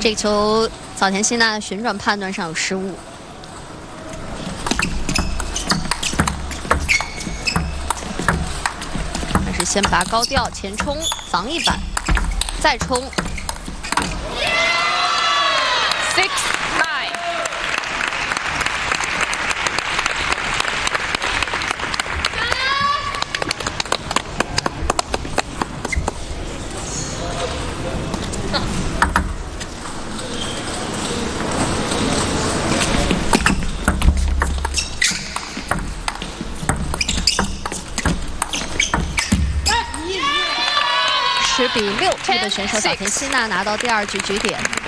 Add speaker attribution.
Speaker 1: 这个球早田希娜旋转判断上有失误。 先拔高调前冲，防一板，再冲。
Speaker 2: 6-9。
Speaker 1: 10比6，这个选手早田希娜拿到第2局局点。